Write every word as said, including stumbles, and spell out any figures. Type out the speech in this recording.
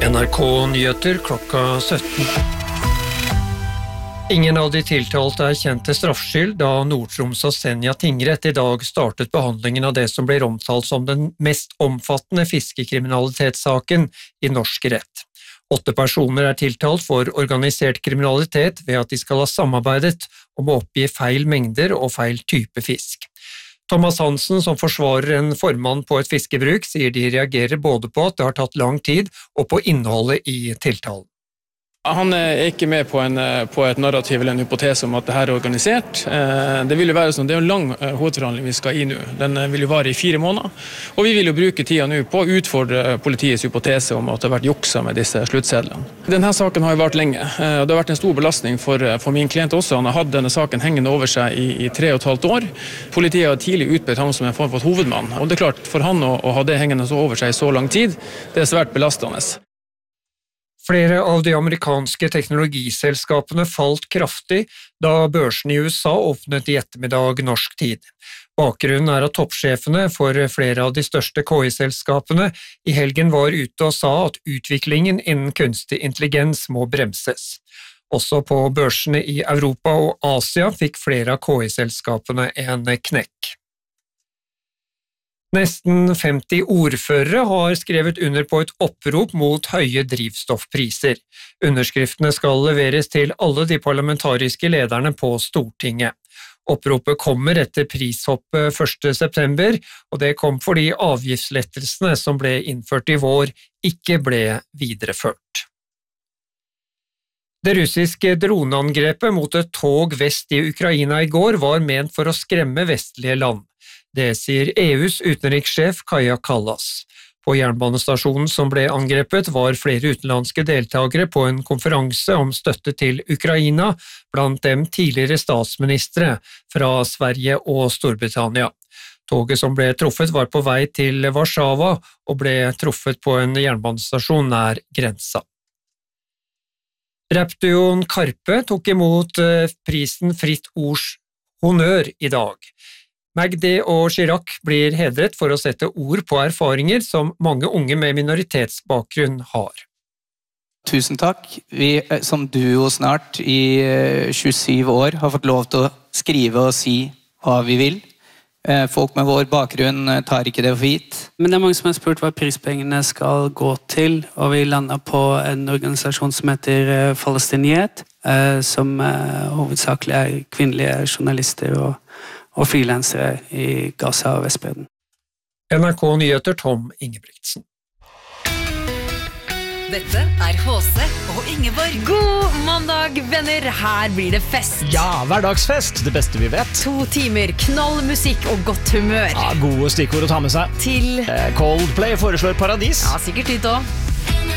N R K-nyheter klokka sytten. Ingen av de tiltalte er kjent til straffskyld, da Nord-Troms og Senja tingrett i dag startet behandlingen av det som blir omtalt som den mest omfattende fiskekriminalitetssaken i norsk rett. Åtte personer er tiltalt for organisert kriminalitet ved at de skal ha samarbeidet om å oppgi feil mengder og feil type fisk. Thomas Hansen, som forsvarer en formann på et fiskebruk, sier de reagerer både på at det har tatt lang tid og på innholdet i tiltalen. Han er ikke med på, en, på et narrativ eller en hypotese om at det her er organisert. Det vil jo være sånn, det er en lang hovedforhandling vi skal i nå. Den vil jo vare i fire måneder. Og vi vil jo bruke tida nå på å utfordre politiets hypotese om at det har vært juksa med disse sluttsedlene. Denne saken har jo vært lenge, og det har vært en stor belastning for, for min klient også. Han har hatt denne saken hengende over seg i, i tre og et halvt år. Politiet har tidlig utbedt ham som en form for hovedmann. Og det er klart, for han å, å ha det hengende over seg i så lang tid, det er svært belastende. Flere av de amerikanske teknologiselskapene falt kraftig da børsen i U S A åpnet i ettermiddag norsk tid. Bakgrunnen er at toppsjefene for flere av de største K I-selskapene i helgen var ute og sa at utviklingen innen kunstig intelligens må bremses. Også på børsene i Europa og Asia fikk flere av K I-selskapene en knekk. Nesten femti ordførere har skrevet under på et opprop mot høye drivstoffpriser. Underskriftene skal leveres til alle de parlamentariske lederne på Stortinget. Oppropet kommer etter prishoppet første september, og det kom fordi avgiftslettelsene som ble innført i vår ikke ble videreført. Det russiske droneangrepet mot et tog vest i Ukraina i går var ment for å skremme vestlige land. Det sier E U's utenrikssjef Kaja Kallas. På jernbanestasjonen som ble angrepet var flere utenlandske deltagere på en konferanse om støtte til Ukraina, blant dem tidligere statsministre fra Sverige og Storbritannia. Toget som ble truffet var på vei til Warszawa og ble truffet på en jernbanestasjon nær grensa. Rapduoen Karpe tok imot prisen Fritt Ords Honnør i dag. Magdi og Chirac blir hedret for å sette ord på erfaringer som mange unge med minoritetsbakgrunn har. Tusen takk. Vi som duo snart i tjuesyv år har fått lov til å skrive og si hva vi vil. Folk med vår bakgrunn tar ikke det for gitt. Men det er mange som har spurt hva prispengene skal gå til, og vi lander på en organisasjon som heter Palestiniet, som hovedsakelig er kvinnelige journalister og og frilansere i Gaza og Vestbredden. N R K-nyheter Tom Ingebrigtsen. Dette er H C og Ingeborg. God mandag, venner. Her blir det fest. Ja, hverdagsfest. Det beste vi vet. To timer, knall musikk og godt humør. Ja, gode stikkord å ta med seg. Til eh, Coldplay foreslår Paradis. Ja, sikkert dit også.